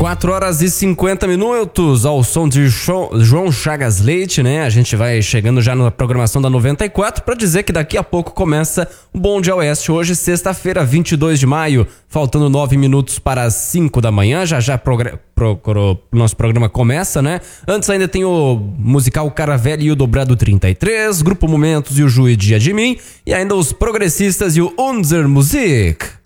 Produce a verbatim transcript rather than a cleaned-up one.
quatro horas e cinquenta minutos ao som de João Chagas Leite, né? A gente vai chegando já na programação da noventa e quatro para dizer que daqui a pouco começa o Bom Dia Oeste. Hoje, sexta-feira, vinte e dois de maio, faltando nove minutos para as cinco da manhã. Já já progr- pro- pro- nosso programa começa, né? Antes ainda tem o musical Caravelli e o Dobrado trinta e três, Grupo Momentos e o Juiz Dia de Mim, e ainda os Progressistas e o Unser Musik.